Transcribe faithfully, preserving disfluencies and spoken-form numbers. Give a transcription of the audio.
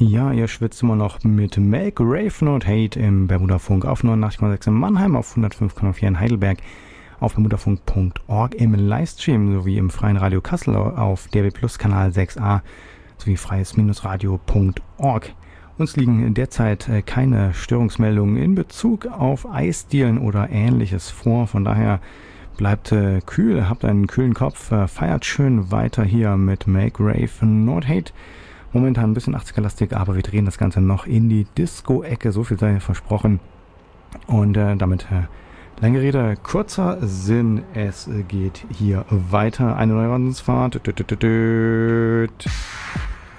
Ja, ihr schwitzt immer noch mit Make Rave Not Hate im Bermudafunk auf neunundachtzig Komma sechs in Mannheim, auf hundertfünf Komma vier in Heidelberg, auf bermudafunk punkt org im Livestream sowie im Freien Radio Kassel auf D A B Plus Kanal sechs a sowie freies-radio punkt org. Uns liegen derzeit keine Störungsmeldungen in Bezug auf Eisdielen oder Ähnliches vor, von daher bleibt äh, kühl, habt einen kühlen Kopf, äh, feiert schön weiter hier mit Make Rave Not Hate. Momentan ein bisschen achtziger-lastig, aber wir drehen das Ganze noch in die Disco-Ecke, so viel sei versprochen. Und äh, damit äh, lange Rede, kurzer Sinn, es geht hier weiter. Eine neue Wahnsinnsfahrt.